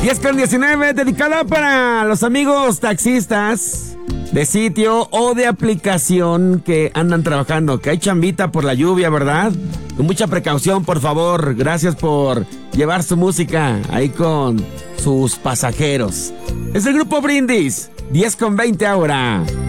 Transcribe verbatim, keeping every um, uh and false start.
diez con diecinueve, dedicada para los amigos taxistas de sitio o de aplicación que andan trabajando, que hay chambita por la lluvia, ¿verdad? Con mucha precaución, por favor. Gracias por llevar su música ahí con sus pasajeros. Es el grupo Brindis, diez con veinte ahora.